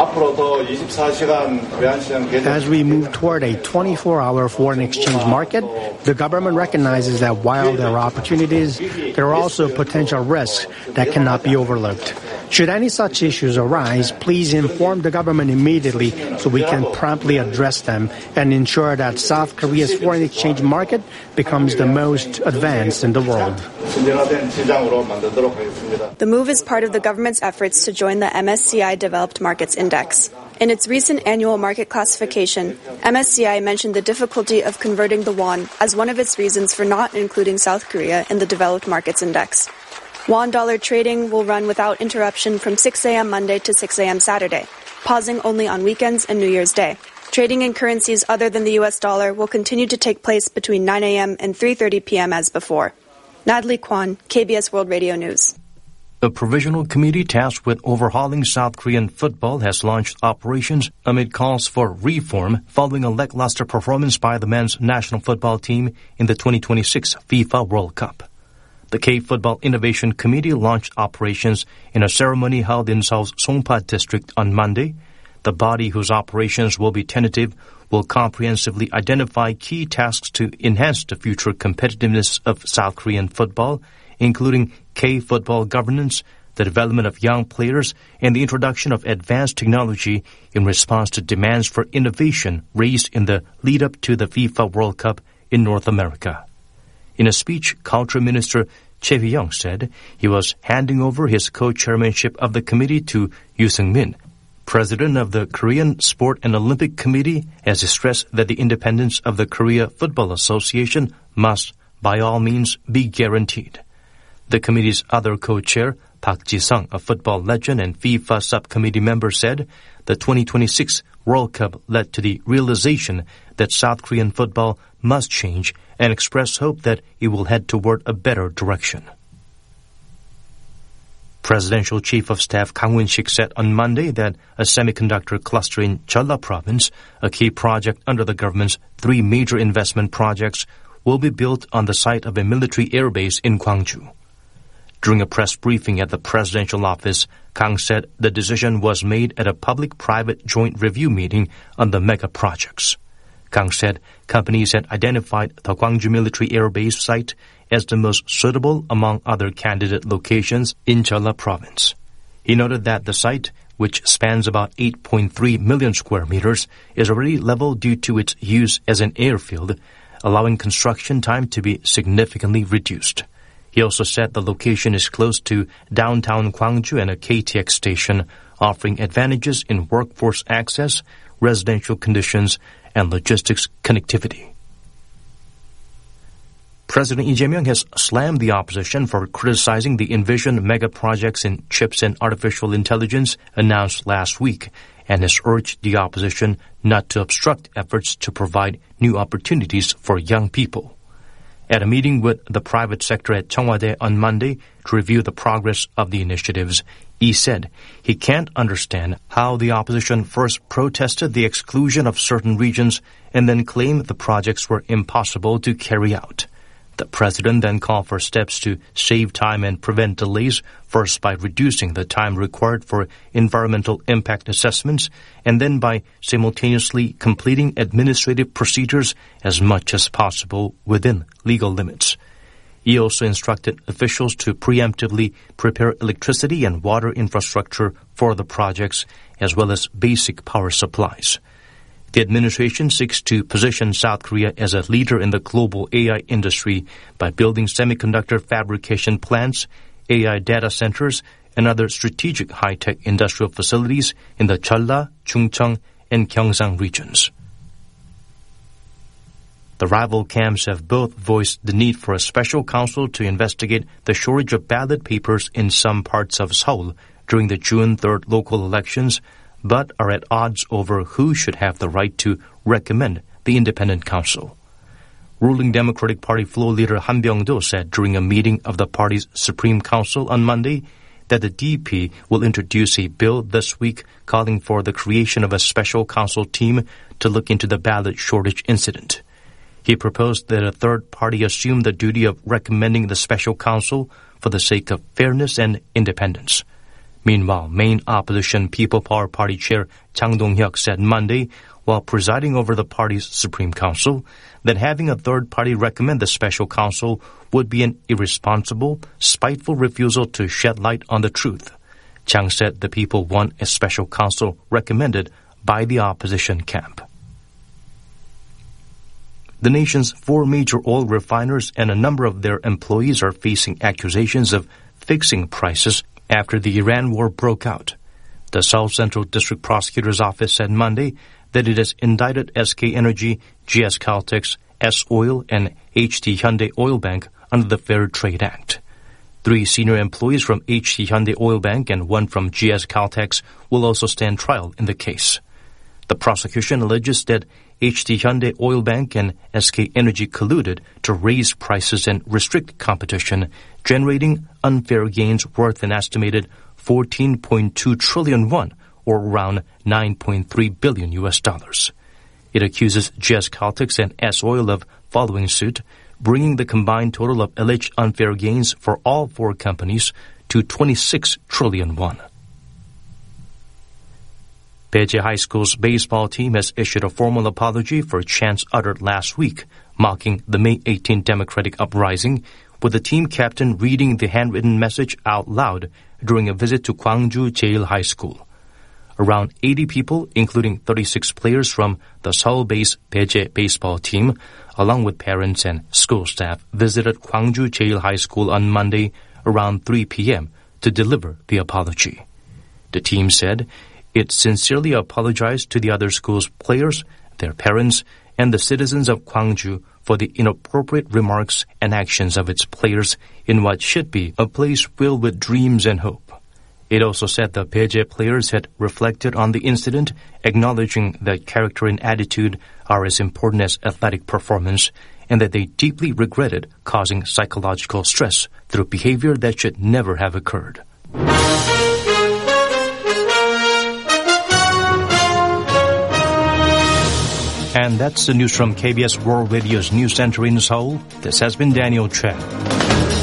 As we move toward a 24-hour foreign exchange market, the government recognizes that while there are opportunities, there are also potential risks that cannot be overlooked. Should any such issues arise, please inform the government immediately so we can promptly address them and ensure that South Korea's foreign exchange market becomes the most advanced in the world. The move is part of the government's efforts to join the MSCI Developed Markets Index. In its recent annual market classification, MSCI mentioned the difficulty of converting the won as one of its reasons for not including South Korea in the Developed Markets Index. Won-dollar trading will run without interruption from 6 a.m. Monday to 6 a.m. Saturday, pausing only on weekends and New Year's Day. Trading in currencies other than the U.S. dollar will continue to take place between 9 a.m. and 3:30 p.m. as before. Natalie Kwon, KBS World Radio News. A provisional committee tasked with overhauling South Korean football has launched operations amid calls for reform following a lackluster performance by the men's national football team in the 2026 FIFA World Cup. The K-Football Innovation Committee launched operations in a ceremony held in Seoul's Songpa district on Monday. The body, whose operations will be tentative, will comprehensively identify key tasks to enhance the future competitiveness of South Korean football, including K-football governance, the development of young players, and the introduction of advanced technology in response to demands for innovation raised in the lead-up to the FIFA World Cup in North America. In a speech, Culture Minister Choi Hee-young said he was handing over his co-chairmanship of the committee to Yoo Seung-min. President of the Korean Sport and Olympic Committee has stressed that the independence of the Korea Football Association must, by all means, be guaranteed. The committee's other co-chair, Park Ji-sung, a football legend and FIFA subcommittee member, said the 2026 World Cup led to the realization that South Korean football must change and expressed hope that it will head toward a better direction. Presidential Chief of Staff Kang Won-sik said on Monday that a semiconductor cluster in Jeolla Province, a key project under the government's 3 major investment projects, will be built on the site of a military airbase in Gwangju. During a press briefing at the presidential office, Kang said the decision was made at a public-private joint review meeting on the mega projects. Kang said companies had identified the Gwangju military airbase site as the most suitable among other candidate locations in Jeolla Province. He noted that the site, which spans about 8.3 million square meters, is already level due to its use as an airfield, allowing construction time to be significantly reduced. He also said the location is close to downtown Gwangju and a KTX station, offering advantages in workforce access, residential conditions, and logistics connectivity. President Lee Jae-myung has slammed the opposition for criticizing the envisioned mega projects in chips and artificial intelligence announced last week, and has urged the opposition not to obstruct efforts to provide new opportunities for young people. At a meeting with the private sector at Cheongwadae on Monday to review the progress of the initiatives, Lee said he can't understand how the opposition first protested the exclusion of certain regions and then claimed the projects were impossible to carry out. The president then called for steps to save time and prevent delays, first by reducing the time required for environmental impact assessments, and then by simultaneously completing administrative procedures as much as possible within legal limits. He also instructed officials to preemptively prepare electricity and water infrastructure for the projects, as well as basic power supplies. The administration seeks to position South Korea as a leader in the global AI industry by building semiconductor fabrication plants, AI data centers, and other strategic high-tech industrial facilities in the Jeolla, Chungcheong, and Gyeongsang regions. The rival camps have both voiced the need for a special counsel to investigate the shortage of ballot papers in some parts of Seoul during the June 3rd local elections, but are at odds over who should have the right to recommend the independent counsel. Ruling Democratic Party floor leader Han Byung-do said during a meeting of the party's Supreme Council on Monday that the DP will introduce a bill this week calling for the creation of a special counsel team to look into the ballot shortage incident. He proposed that a third party assume the duty of recommending the special counsel for the sake of fairness and independence. Meanwhile, main opposition People Power Party chair Chang Dong-hyuk said Monday, while presiding over the party's Supreme Council, that having a third party recommend the special counsel would be an irresponsible, spiteful refusal to shed light on the truth. Chang said the people want a special counsel recommended by the opposition camp. The nation's 4 major oil refiners and a number of their employees are facing accusations of fixing prices after the Iran war broke out. The Seoul Central District Prosecutor's Office said Monday that it has indicted SK Energy, GS Caltex, S-Oil, and HT Hyundai Oil Bank under the Fair Trade Act. 3 senior employees from HT Hyundai Oil Bank and 1 from GS Caltex will also stand trial in the case. The prosecution alleges that HT Hyundai Oil Bank and SK Energy colluded to raise prices and restrict competition, generating unfair gains worth an estimated 14.2 trillion won, or around $9.3 billion. It accuses GS Caltex and S-Oil of following suit, bringing the combined total of alleged unfair gains for all 4 companies to 26 trillion won. Daejae High School's baseball team has issued a formal apology for chants uttered last week, mocking the May 18 Democratic Uprising, with the team captain reading the handwritten message out loud during a visit to Gwangju Jeil High School. Around 80 people, including 36 players from the Seoul-based Daejae baseball team, along with parents and school staff, visited Gwangju Jeil High School on Monday around 3 p.m. to deliver the apology. The team said it sincerely apologized to the other schools' players, their parents, and the citizens of Gwangju for the inappropriate remarks and actions of its players in what should be a place filled with dreams and hope. It also said the Daejae players had reflected on the incident, acknowledging that character and attitude are as important as athletic performance, and that they deeply regretted causing psychological stress through behavior that should never have occurred. And that's the news from KBS World Radio's News Center in Seoul. This has been Daniel Chen.